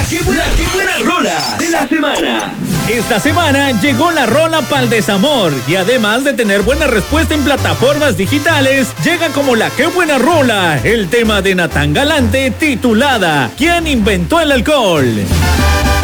qué buena rola de la semana. Esta semana llegó la rola pa'l desamor y además de tener buena respuesta en plataformas digitales, llega como la qué buena rola, el tema de Natán Galante titulada ¿Quién inventó el alcohol?